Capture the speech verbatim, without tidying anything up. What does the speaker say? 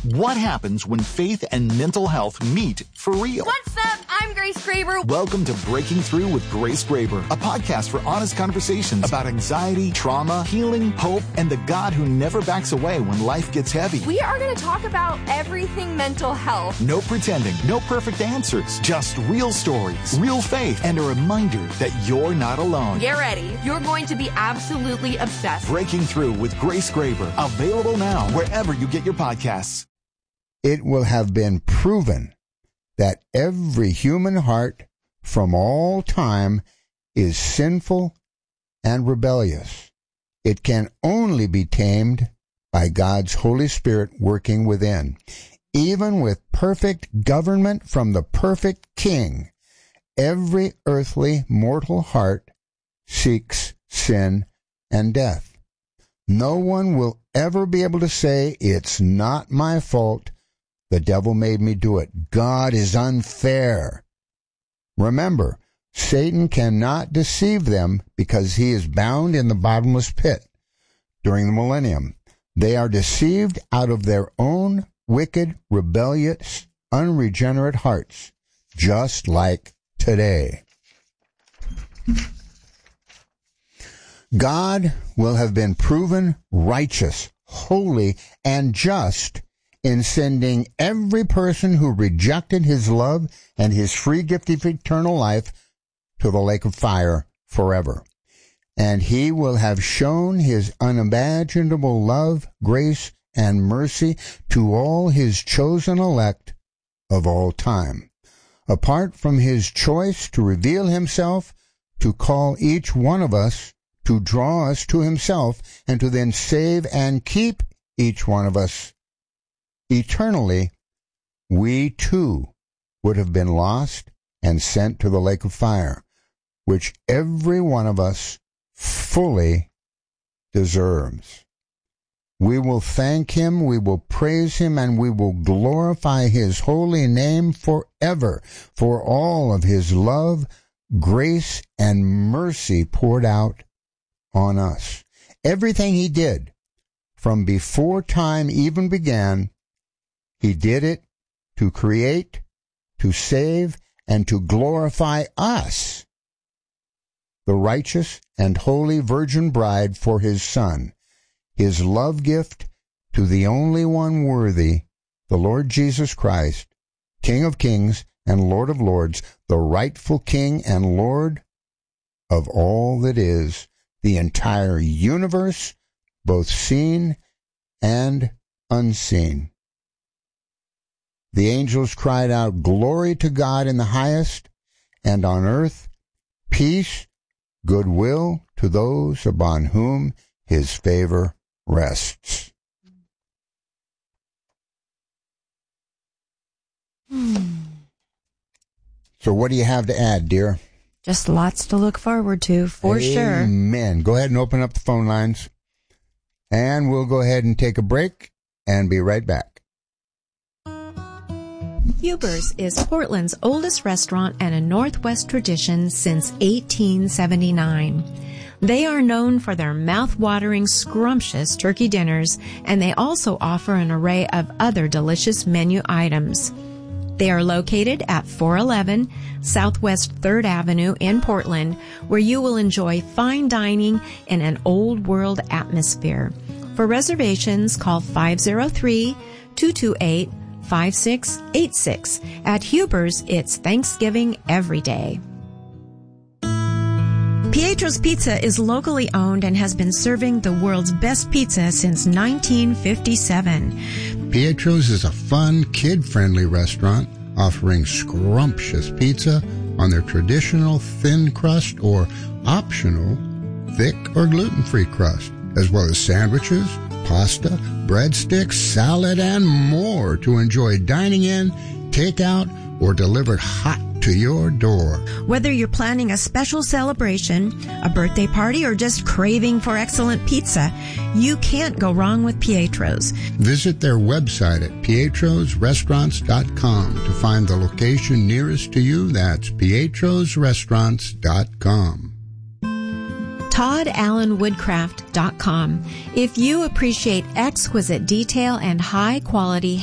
What happens when faith and mental health meet for real? What's up? I'm Grace Graber. Welcome to Breaking Through with Grace Graber, a podcast for honest conversations about anxiety, trauma, healing, hope, and the God who never backs away when life gets heavy. We are going to talk about everything mental health. No pretending, no perfect answers, just real stories, real faith, and a reminder that you're not alone. Get ready. You're going to be absolutely obsessed. Breaking Through with Grace Graber, available now wherever you get your podcasts. It will have been proven that every human heart from all time is sinful and rebellious. It can only be tamed by God's Holy Spirit working within. Even with perfect government from the perfect King, every earthly mortal heart seeks sin and death. No one will ever be able to say, "It's not my fault. The devil made me do it. God is unfair." Remember, Satan cannot deceive them because he is bound in the bottomless pit during the millennium. They are deceived out of their own wicked, rebellious, unregenerate hearts, just like today. God will have been proven righteous, holy, and just in sending every person who rejected his love and his free gift of eternal life to the lake of fire forever. And he will have shown his unimaginable love, grace, and mercy to all his chosen elect of all time. Apart from his choice to reveal himself, to call each one of us, to draw us to himself, and to then save and keep each one of us eternally, we too would have been lost and sent to the lake of fire, which every one of us fully deserves. We will thank him, we will praise him, and we will glorify his holy name forever for all of his love, grace, and mercy poured out on us. Everything he did from before time even began, he did it to create, to save, and to glorify us, the righteous and holy virgin bride, for his Son, his love gift to the only one worthy, the Lord Jesus Christ, King of kings and Lord of lords, the rightful King and Lord of all that is, the entire universe, both seen and unseen. The angels cried out, "Glory to God in the highest, and on earth peace, goodwill to those upon whom his favor rests." Hmm. So what do you have to add, dear? Just lots to look forward to, for Amen. sure. Amen. Go ahead and open up the phone lines, and we'll go ahead and take a break and be right back. Huber's is Portland's oldest restaurant and a Northwest tradition since eighteen seventy-nine. They are known for their mouth-watering, scrumptious turkey dinners, and they also offer an array of other delicious menu items. They are located at four eleven Southwest third Avenue in Portland, where you will enjoy fine dining in an old-world atmosphere. For reservations, call five oh three, two two eight, five six eight six. At Huber's, it's Thanksgiving every day. Pietro's Pizza is locally owned and has been serving the world's best pizza since nineteen fifty-seven. Pietro's is a fun, kid-friendly restaurant offering scrumptious pizza on their traditional thin crust or optional thick or gluten-free crust, as well as sandwiches, pasta, breadsticks, salad, and more to enjoy dining in, takeout, or delivered hot to your door. Whether you're planning a special celebration, a birthday party, or just craving for excellent pizza, you can't go wrong with Pietro's. Visit their website at pietros restaurants dot com to find the location nearest to you. That's pietros restaurants dot com. Todd Allen Woodcraft dot com. If you appreciate exquisite detail and high quality